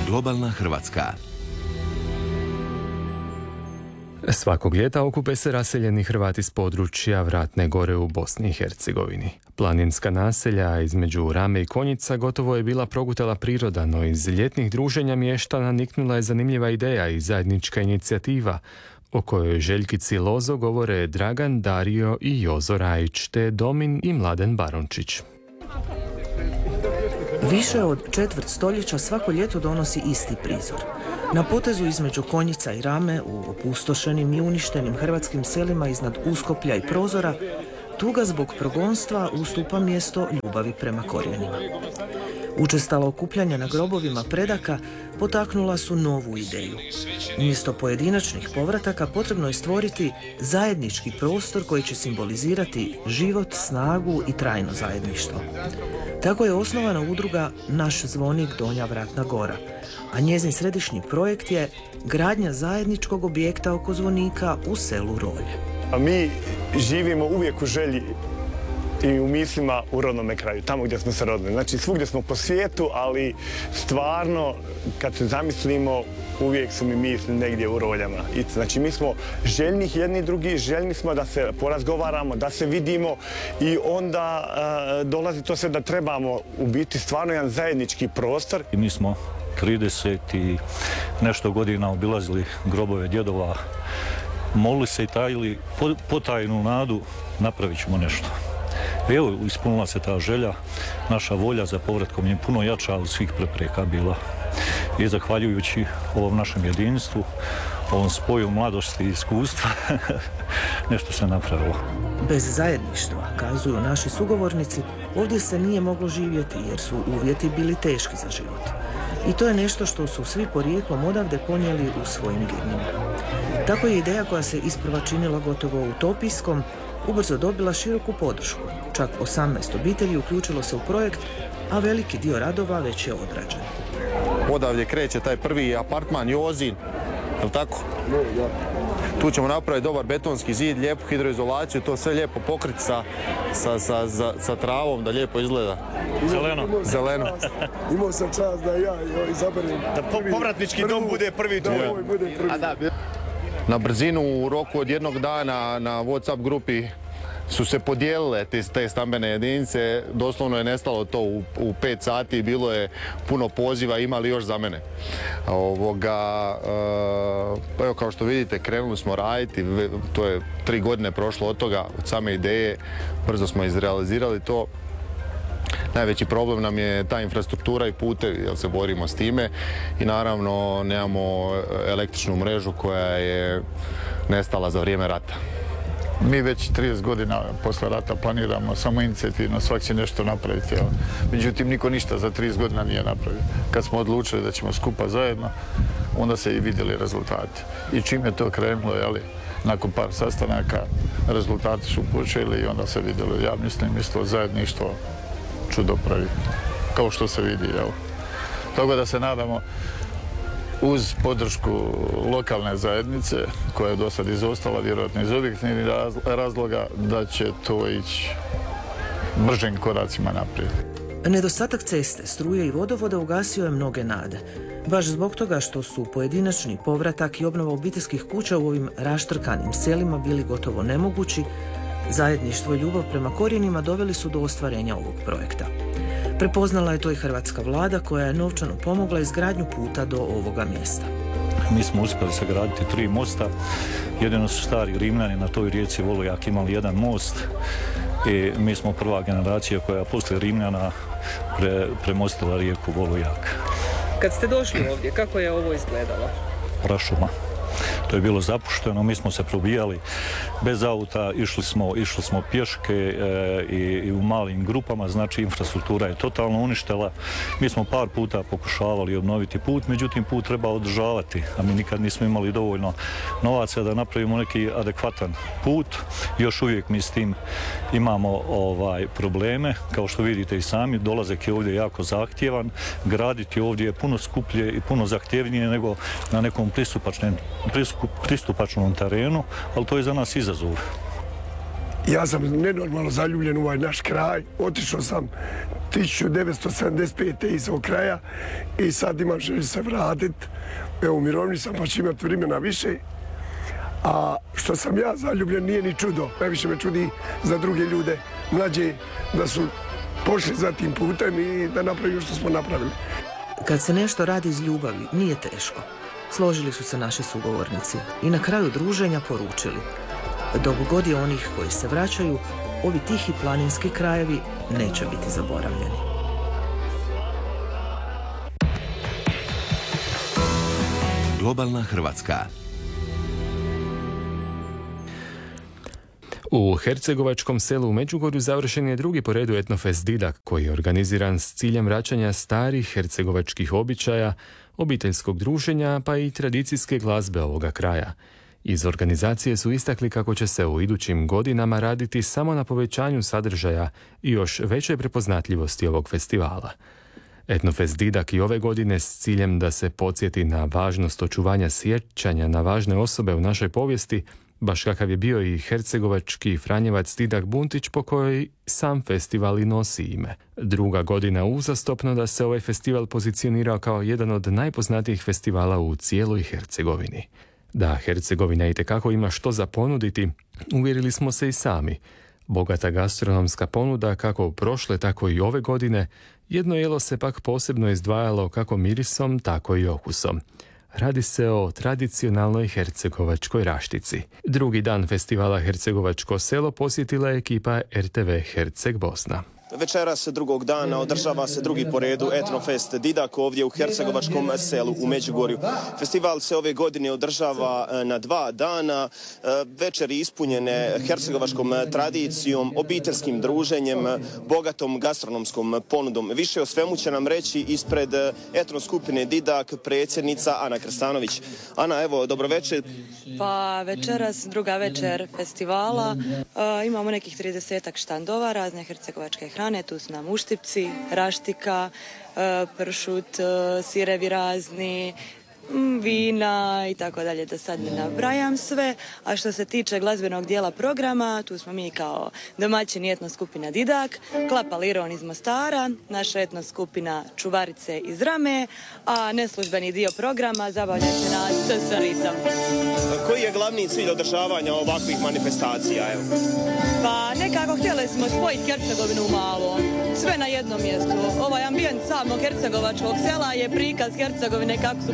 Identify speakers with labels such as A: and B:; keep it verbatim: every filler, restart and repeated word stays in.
A: Globalna Hrvatska.
B: Svakog ljeta okupe se raseljeni Hrvati s područja Vratne gore u Bosni i Hercegovini. Planinska naselja između Rame i Konjica gotovo je bila progutala priroda, no iz ljetnih druženja mještana niknula je zanimljiva ideja i zajednička inicijativa o kojoj Željkici Lozo govore Dragan, Dario i Jozo Rajić, te Domin i Mladen Barončić.
C: Više od četvrt stoljeća svako ljeto donosi isti prizor. Na potezu između Konjica i Rame, u opustošenim i uništenim hrvatskim selima iznad Uskoplja i Prozora, tuga zbog progonstva ustupa mjesto ljubavi prema korijenima. Učestala okupljanja na grobovima predaka potaknula su novu ideju. Umjesto pojedinačnih povrataka potrebno je stvoriti zajednički prostor koji će simbolizirati život, snagu i trajno zajedništvo. Tako je osnovana udruga Naš zvonik Donja Vratna Gora, a njezin središnji projekt je gradnja zajedničkog objekta oko zvonika u selu Rolje.
D: A mi živimo uvijek u želji i u mislima u rodnome kraju, tamo gdje smo se rodili. Znači, svugdje smo po svijetu, ali stvarno, kad se zamislimo, uvijek su mi misli negdje u Roljama. I, znači, mi smo željni jedni drugi, željni smo da se porazgovaramo, da se vidimo i onda uh, dolazi to sve da trebamo u biti stvarno jedan zajednički prostor.
E: I mi smo trideset i nešto godina obilazili grobove djedova, molili se i tajili potajnu nadu, napravit ćemo nešto. Evo, ispunila se ta želja, naša volja za povratkom je puno jača od svih prepreka bila. I zahvaljujući ovom našem jedinstvu, ovom spoju mladosti i iskustva, nešto se napravilo.
C: Bez zajedništva, kazuju naši sugovornici, ovdje se nije moglo živjeti jer su uvjeti bili teški za život. I to je nešto što su svi porijeklom odavde ponijeli u svojim genima. Tako je ideja koja se isprva činila gotovo utopijskom, ubrzo dobila široku podršku. Čak osamnaest obitelji uključilo se u projekt, a veliki dio radova već je odrađen.
F: Odavdje kreće taj prvi apartman Jozin, je li tako? Tu ćemo napraviti dobar betonski zid, lijepu hidroizolaciju, to sve lijepo pokriti sa, sa, sa, sa, sa travom da lijepo izgleda.
E: Zeleno.
F: Zeleno.
G: Imao sam čast da ja izaberem.
D: Da povratnički dom bude prvi tu.
F: Na brzinu u roku od jednog dana na WhatsApp grupi su se podijelile te, te stambene jedinice, doslovno je nestalo to u, u pet sati, bilo je puno poziva, imali još za mene. Ovoga, e, evo kao što vidite, krenuli smo raditi, to je tri godine prošlo od toga, od same ideje, brzo smo izrealizirali to. Najveći problem nam je ta infrastruktura i putevi, jer se borimo s time i naravno nemamo električnu mrežu koja je nestala za vrijeme rata.
H: Mi već trideset godina posle rata planiramo samo inicijativno, svak će nešto napraviti. Jel? Međutim, niko ništa za trideset godina nije napravio. Kad smo odlučili da ćemo skupa zajedno, onda se i vidjeli rezultati. I čim je to krenulo, jeli, nakon par sastanaka, rezultati su počeli i onda se vidjeli. Ja mislim, isto zajedništvo čudo pravi, kao što se vidi. Jel? Tako da se nadamo, uz podršku lokalne zajednice, koja je do sad izostala, vjerojatno iz objektivnih razloga, da će to ići bržim koracima naprijed.
C: Nedostatak ceste, struje i vodovoda ugasio je mnoge nade. Baš zbog toga što su pojedinačni povratak i obnova obiteljskih kuća u ovim raštrkanim selima bili gotovo nemogući, zajedništvo i ljubav prema korijenima doveli su do ostvarenja ovog projekta. Prepoznala je to i hrvatska vlada koja je novčano pomogla izgradnju puta do ovoga mjesta.
E: Mi smo uspjeli sagraditi tri mosta. Jedino su stari Rimljani na toj rijeci Volujak imali jedan most i mi smo prva generacija koja poslije Rimljana pre, premostila rijeku Volujak.
I: Kad ste došli ovdje, kako je ovo izgledalo?
E: Prašuma. To je bilo zapušteno, mi smo se probijali bez auta, išli smo, išli smo pješke e, i, i u malim grupama, znači infrastruktura je totalno uništila. Mi smo par puta pokušavali obnoviti put, međutim put treba održavati, a mi nikad nismo imali dovoljno novaca da napravimo neki adekvatan put. Još uvijek mi s tim imamo ovaj, probleme, kao što vidite i sami, dolazak je ovdje jako zahtjevan, graditi ovdje je puno skuplje i puno zahtjevnije nego na nekom pristupačnom pristupačnom terenu, ali to je za nas izazov.
G: Ja sam nenormalno zaljubljen u ovaj naš kraj. Otišao sam tisuću devetsto sedamdeset pete iz ovog kraja i sad imam želju se vratiti. Evo, u mirovini sam pa ću imati vremena više. A što sam ja zaljubljen nije ni čudo. Najviše me čudi za druge ljude, mlađe, da su pošli za tim putem i da napravimo što smo napravili.
C: Kad se nešto radi iz ljubavi, nije teško. Složili su se naši sugovornici i na kraju druženja poručili: dok god je onih koji se vraćaju, ovi tihi planinski krajevi neće biti zaboravljeni.
A: Globalna Hrvatska.
B: U hercegovačkom selu u Međugorju završen je drugi po redu Etnofest Didak, koji je organiziran s ciljem vraćanja starih hercegovačkih običaja, obiteljskog druženja pa i tradicijske glazbe ovoga kraja. Iz organizacije su istakli kako će se u idućim godinama raditi samo na povećanju sadržaja i još većoj prepoznatljivosti ovog festivala. Etnofest Didak i ove godine s ciljem da se podsjeti na važnost očuvanja sjećanja na važne osobe u našoj povijesti, baš kakav je bio i hercegovački Franjevac Didak Buntić, po kojoj sam festival i nosi ime. Druga godina uzastopno da se ovaj festival pozicionirao kao jedan od najpoznatijih festivala u cijeloj Hercegovini. Da Hercegovina itekako ima što za ponuditi, uvjerili smo se i sami. Bogata gastronomska ponuda kako prošle, tako i ove godine, jedno jelo se pak posebno izdvajalo kako mirisom, tako i okusom. Radi se o tradicionalnoj hercegovačkoj raštici. Drugi dan festivala Hercegovačko selo posjetila je ekipa er te ve Herceg Bosna.
J: Večeras drugog dana održava se drugi po redu Etnofest Didak ovdje u hercegovačkom selu u Međugorju. Festival se ove godine održava na dva dana, večeri ispunjene hercegovačkom tradicijom, obiteljskim druženjem, bogatom gastronomskom ponudom. Više o svemu će nam reći ispred etno skupine Didak predsjednica Ana Krstanović. Ana, evo, dobro večer.
K: Pa večeras druga večer festivala. E, imamo nekih tridesetak štandova razne hercegovačke hrane. Tu su nam uštipci, raštika, e, pršut, e, sirevi razni, vina i tako dalje, da sad ne nabrajam sve. A što se tiče glazbenog dijela programa, tu smo mi kao domaćini etno skupina Didak, Klapa Liron iz Mostara, naša etno skupina Čuvarice iz Rame, a neslužbeni dio programa zabavlja se nas s ritom.
J: Koji je glavni cilj održavanja ovakvih manifestacija? Evo?
K: Pa nekako htjeli smo spojiti Hercegovinu u malo, sve na jednom mjestu. Ovaj ambijent samog hercegovačkog sela je prikaz Hercegovine kako su